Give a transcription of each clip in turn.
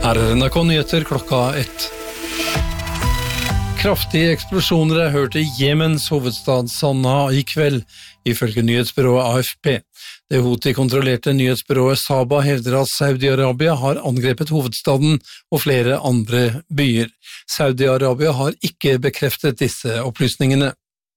Her NRK Nyheter klokka 1. Kraftige eksplosjoner er hørt i Jemens hovedstad Sanaa i kveld, ifølge nyhetsbyrået AFP. Det Houthi-kontrollerte nyhetsbyrået Saba hevder at Saudi-Arabia har angrepet hovedstaden og flere andre byer. Saudi-Arabia har ikke bekreftet disse opplysningene.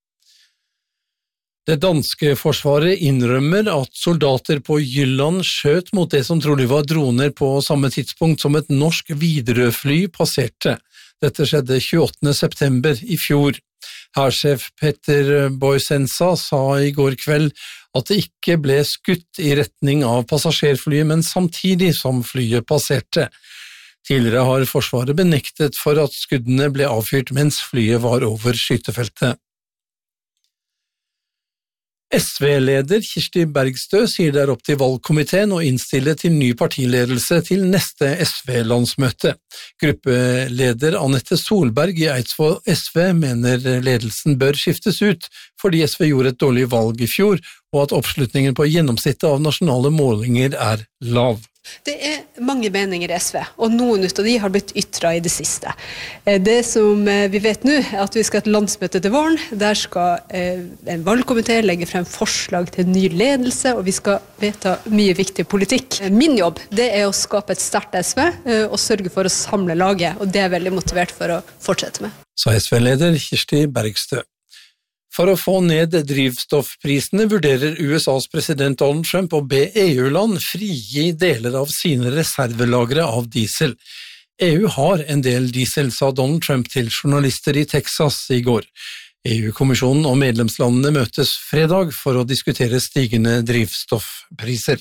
Det danske forsvaret innrømmer at soldater på Jylland skjøt mot det som trolig var droner på samme tidspunkt som et norsk Widerøe-fly passerte. Dette skjedde 28. september i fjor. Hærsjef Petter Boysensa sa i går kveld at det ikke ble skutt i retning av passasjerflyet, men samtidig som flyet passerte. Tidligere har Forsvaret benektet for at skuddene ble avfyrt mens flyet var over skytefeltet. SV-leder Kirsti Bergstø sier det er opp til valgkomiteen å innstille til ny partiledelse til neste SV-landsmøte. Gruppeleder Annette Solberg i Eidsvoll SV mener ledelsen bør skiftes ut, fordi SV gjorde et dårlig valg i fjor, og at oppslutningen på gjennomsnittet av nasjonale målinger er lav. Det er mange meninger i SV, og noen av de har blitt ytret i det siste. Det som vi vet nå er at vi skal ha et landsmøte til våren. Der skal en valgkomité legge frem forslag til ny ledelse, og vi skal vedta mye viktig politikk. Min jobb det er å skape et sterkt SV og sørge for å samle laget, og det er jeg veldig motivert for å fortsette med. Sa SV-leder Kirsti Bergstø. For å få ned drivstoffprisene vurderer USAs president Donald Trump å be EU-land frigi deler av sine reservelagre av diesel. EU har en del diesel, sa Donald Trump til journalister i Texas i går. EU-kommisjonen og medlemslandene møtes fredag for å diskutere stigende drivstoffpriser.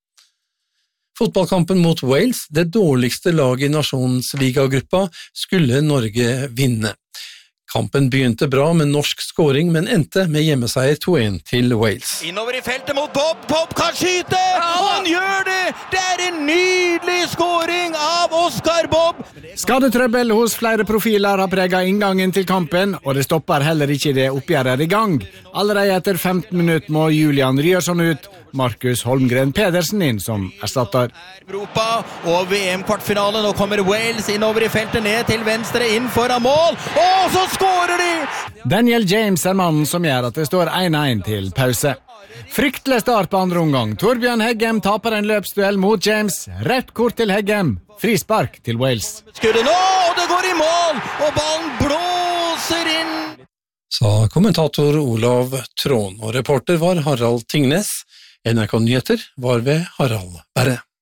Fotballkampen mot Wales, det dårligste laget i nasjonsligagruppa, skulle Norge vinne. Kampen begynte bra med norsk scoring, men endte med hjemmeseier 2-1 til Wales. Innover i feltet mot Bob. Bob kan skyte! Han gjør det! Det er en nydelig scoring av Oscar Bob! Skadetrøbbel hos flere profiler har preget inngangen til kampen, og det stopper heller ikke det oppgjøret i gang. Allerede etter 15 minutter må Julian Ryerson ut, Markus Holmgren Pedersen inn som erstatter. Europa og VM-kvartfinale, nå kommer Wales innover i feltet ned til venstre inn foran mål, og så skårer de! Daniel James er mannen som gjør at det står 1-1 til pause. Fryktelig start på andre omgang. Torbjørn Heggem taper en løpsduell mot James. Rett kort til Heggem. Frispark til Wales. Skuddet nå, og det går i mål, og ballen blåser inn! Sa kommentator Olav Trån, og reporter var Harald Tingnes. NRK Nyheter var ved Harald Berre.